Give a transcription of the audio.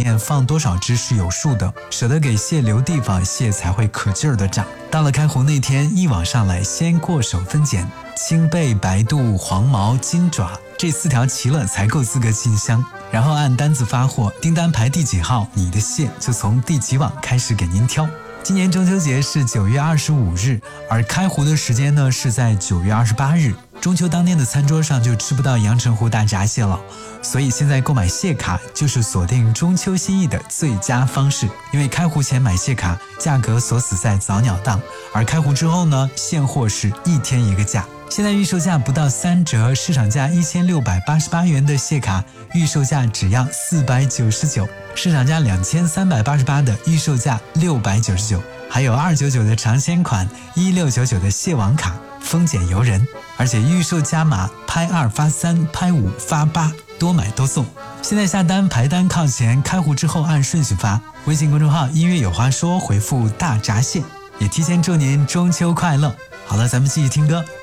面放多少只是有数的，舍得给蟹留地方，蟹才会可劲儿的长。到了开湖那天，一网上来，先过手分拣，青背、白肚、黄毛、金爪这4条齐了才够资格进箱，然后按单子发货，订单排第几号，你的蟹就从第几网开始给您挑。今年中秋节是9月25日，而开湖的时间呢是在9月28日。中秋当天的餐桌上就吃不到阳澄湖大闸蟹了，所以现在购买蟹卡就是锁定中秋心意的最佳方式。因为开湖前买蟹卡，价格锁死在早鸟档，而开湖之后呢，现货是1天1个价。现在预售价不到3折，市场价1688元的蟹卡，预售价只要499，市场价2388的预售价699，还有299的尝鲜款，1699的蟹网卡，丰俭由人，而且预售加码，拍2发3，拍5发8，多买多送。现在下单排单靠前，开湖之后按顺序发。微信公众号音乐有话说，回复大闸蟹，也提前祝您中秋快乐。好了，咱们继续听歌。